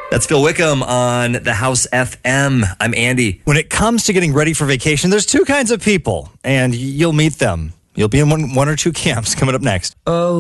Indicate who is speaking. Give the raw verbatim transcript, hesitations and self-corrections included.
Speaker 1: That's Phil Wickham on the House F M. I'm Andy.
Speaker 2: When it comes to getting ready for vacation, there's two kinds of people, and you'll meet them. You'll be in one, one or two camps coming up next.
Speaker 1: Oh.